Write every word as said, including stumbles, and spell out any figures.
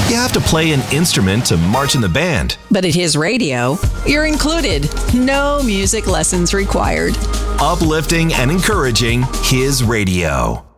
You have to play an instrument to march in the band. But at his radio, you're included. No music lessons required. Uplifting and encouraging His Radio.